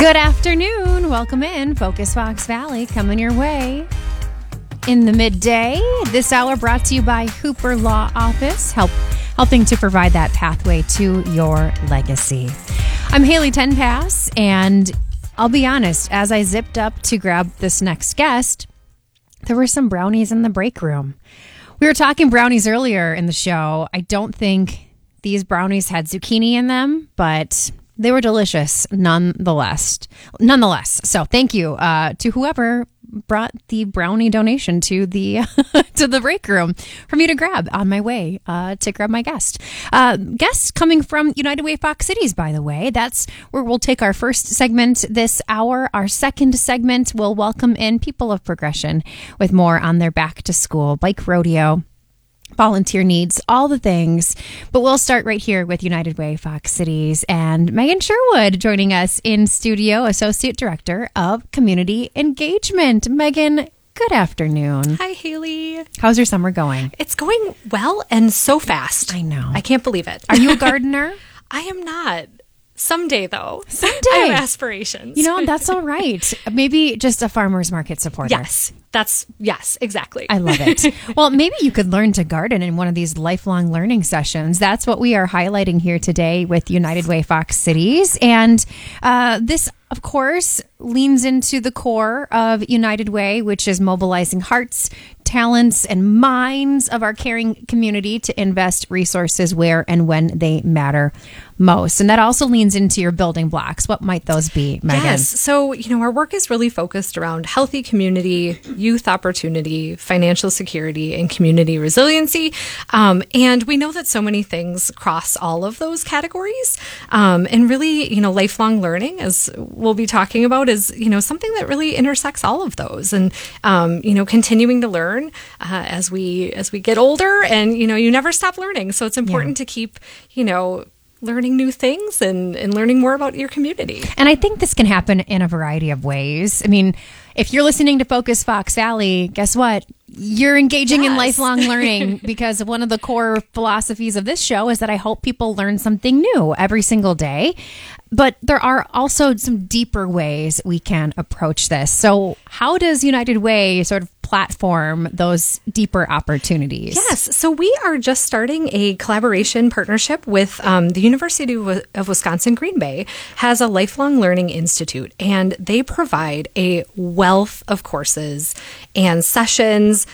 Good afternoon. Welcome in. Focus Fox Valley coming your way in the midday. This hour brought to you by Hooper Law Office, helping to provide that pathway to your legacy. I'm Haley Tenpass, and I'll be honest, as I zipped up to grab this next guest, there were some brownies in the break room. We were talking brownies earlier in the show. I don't think these brownies had zucchini in them, but they were delicious nonetheless. So thank you to whoever brought the brownie donation to the to the break room for me to grab on my way to grab my guest. Guest coming from United Way Fox Cities, by the way. That's where we'll take our first segment this hour. Our second segment will welcome in people of progression with more on their back to school bike rodeo, volunteer needs, all the things. But we'll start right here with United Way Fox Cities and Megan Sherwood joining us in studio, Associate Director of Community Engagement. Megan, good afternoon. Hi, Haley. How's your summer going? It's going well and so fast. I know. I can't believe it. Are you a gardener? I am not. Someday, though. Someday. I have aspirations. You know, that's all right. Maybe just a farmer's market supporter. Yes, exactly. I love it. Well, maybe you could learn to garden in one of these lifelong learning sessions. That's what we are highlighting here today with United Way Fox Cities. And this, of course, leans into the core of United Way, which is mobilizing hearts, talents, and minds of our caring community to invest resources where and when they matter most. And that also leans into your building blocks. What might those be, Megan? Yes. So, our work is really focused around healthy community, youth opportunity, financial security, and community resiliency. And we know that so many things cross all of those categories. And really, lifelong learning, as we'll be talking about, is, something that really intersects all of those. And, continuing to learn as we get older, and, you never stop learning. So it's important to keep, learning new things and learning more about your community. And I think this can happen in a variety of ways. I mean, if you're listening to Focus Fox Valley, guess what? You're engaging in lifelong learning, because one of the core philosophies of this show is that I hope people learn something new every single day. But there are also some deeper ways we can approach this. So how does United Way sort of platform those deeper opportunities? Yes. So we are just starting a collaboration partnership with the University of Wisconsin Green Bay has a lifelong learning institute, and they provide a wealth of courses and sessions.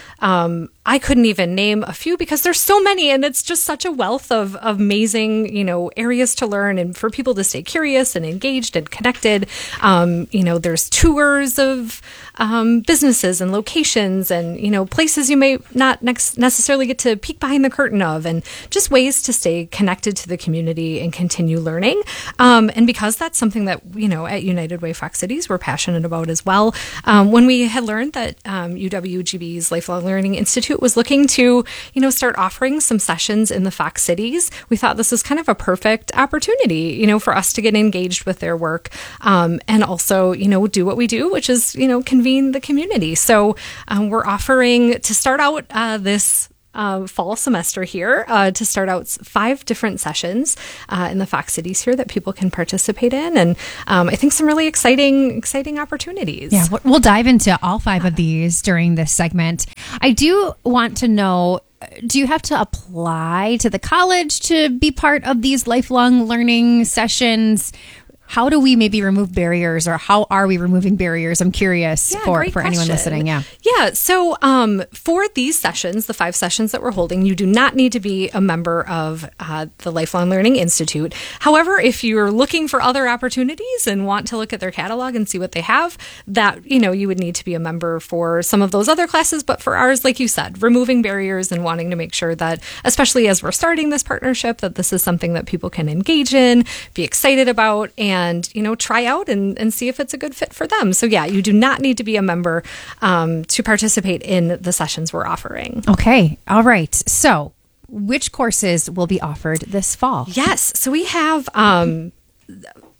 I couldn't even name a few because there's so many, and it's just such a wealth of amazing, areas to learn and for people to stay curious and engaged and connected. There's tours of businesses and locations and, places you may not necessarily get to peek behind the curtain of, and just ways to stay connected to the community and continue learning. And because that's something that, at United Way Fox Cities, we're passionate about as well. When we had learned that UWGB's Lifelong Learning Institute was looking to, start offering some sessions in the Fox Cities, we thought this was kind of a perfect opportunity, for us to get engaged with their work, and also, do what we do, which is, convene the community. So we're offering to start out this fall semester here, to start out 5 different sessions in the Fox Cities here that people can participate in, and I think some really exciting opportunities. Yeah, we'll dive into all 5 of these during this segment. I do want to know, do you have to apply to the college to be part of these lifelong learning sessions? How do we maybe remove barriers, or how are we removing barriers? I'm curious for anyone listening. Yeah. So for these sessions, the 5 sessions that we're holding, you do not need to be a member of the Lifelong Learning Institute. However, if you're looking for other opportunities and want to look at their catalog and see what they have, that, you would need to be a member for some of those other classes. But for ours, like you said, removing barriers and wanting to make sure that, especially as we're starting this partnership, that this is something that people can engage in, be excited about, and try out and see if it's a good fit for them. So yeah, you do not need to be a member to participate in the sessions we're offering. Okay. All right. So which courses will be offered this fall? Yes. So we have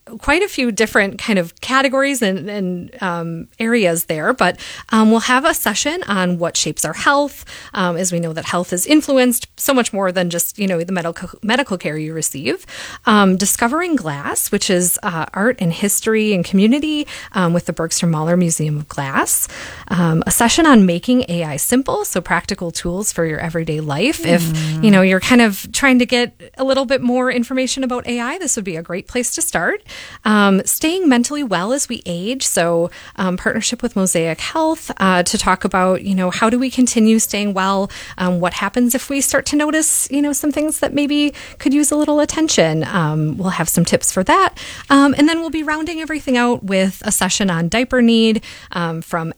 quite a few different kind of categories and areas there, but we'll have a session on what shapes our health, as we know that health is influenced so much more than just, the medical care you receive. Discovering Glass, which is art and history and community with the Bergstrom Mahler Museum of Glass. A session on making AI simple, so practical tools for your everyday life. If, you're kind of trying to get a little bit more information about AI, this would be a great place to start. Staying mentally well as we age, so partnership with Mosaic Health to talk about, how do we continue staying well? What happens if we start to notice, some things that maybe could use a little attention? We'll have some tips for that. And then we'll be rounding everything out with a session on diaper need from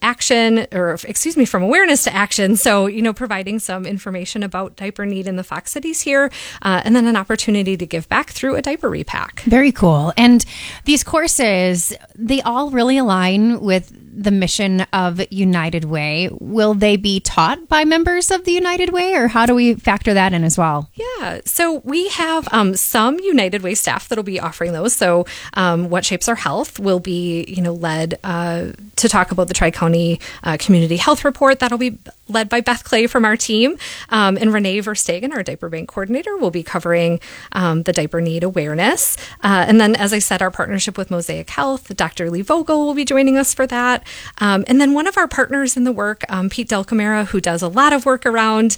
awareness to action. So, providing some information about diaper need in the Fox Cities here, and then an opportunity to give back through a diaper repack. Very cool. And these courses, they all really align with the mission of United Way. Will they be taught by members of the United Way, or how do we factor that in as well? Yeah, so we have some United Way staff that'll be offering those. So What Shapes Our Health will be, led to talk about the Tri-County Community Health Report. That'll be led by Beth Clay from our team. And Renee Verstegen, our diaper bank coordinator, will be covering the diaper need awareness. And then, as I said, our partnership with Mosaic Health, Dr. Lee Vogel will be joining us for that. And then one of our partners in the work, Pete Del Camara, who does a lot of work around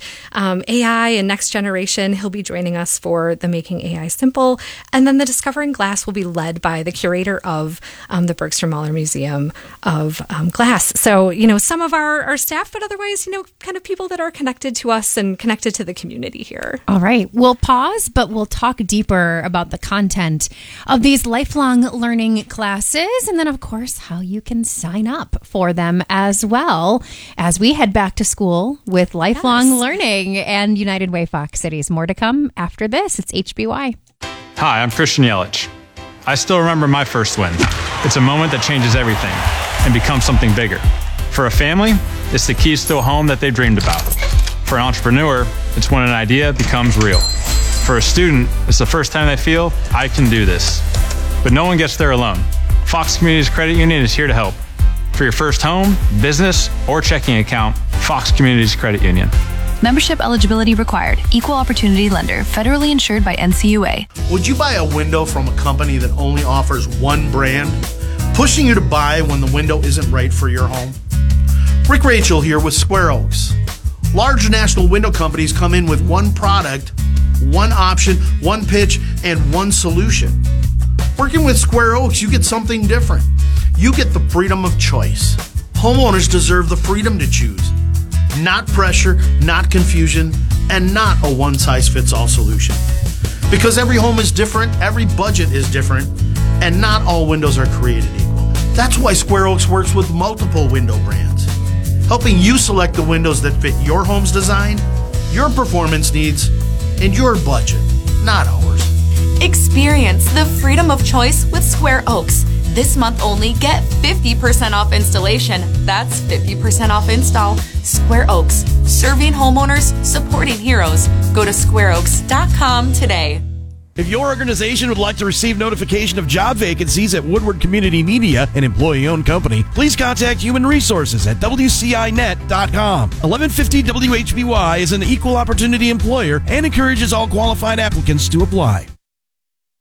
AI and next generation, he'll be joining us for the Making AI Simple. And then the Discovering Glass will be led by the curator of the Bergstrom Mahler Museum of Glass. So, some of our staff, but otherwise, kind of people that are connected to us and connected to the community here. All right. We'll pause, but we'll talk deeper about the content of these lifelong learning classes. And then, of course, how you can sign up for them as well as we head back to school with lifelong learning and United Way Fox Cities. More to come after this. It's HBY. Hi, I'm Christian Yelich. I still remember my first win. It's a moment that changes everything and becomes something bigger. For a family, it's the keys to a home that they've dreamed about. For an entrepreneur, it's when an idea becomes real. For a student, it's the first time they feel, I can do this. But no one gets there alone. Fox Communities Credit Union is here to help. For your first home, business, or checking account, Fox Communities Credit Union. Membership eligibility required. Equal opportunity lender. Federally insured by NCUA. Would you buy a window from a company that only offers one brand, pushing you to buy when the window isn't right for your home? Rick Rachel here with Square Oaks. Large national window companies come in with one product, one option, one pitch, and one solution. Working with Square Oaks, you get something different. You get the freedom of choice. Homeowners deserve the freedom to choose. Not pressure, not confusion, and not a one-size-fits-all solution. Because every home is different, every budget is different, and not all windows are created equal. That's why Square Oaks works with multiple window brands, helping you select the windows that fit your home's design, your performance needs, and your budget, not ours. Experience the freedom of choice with Square Oaks. This month only, get 50% off installation. That's 50% off install. Square Oaks, serving homeowners, supporting heroes. Go to squareoaks.com today. If your organization would like to receive notification of job vacancies at Woodward Community Media, an employee-owned company, please contact Human Resources at WCINet.com. 1150 WHBY is an equal opportunity employer and encourages all qualified applicants to apply.